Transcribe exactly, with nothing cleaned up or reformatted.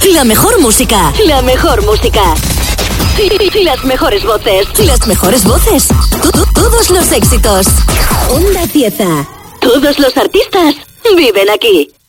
La mejor música. La mejor música. Y, y las mejores voces. Las mejores voces. Todo, todos los éxitos. Onda Cieza. Todos los artistas viven aquí.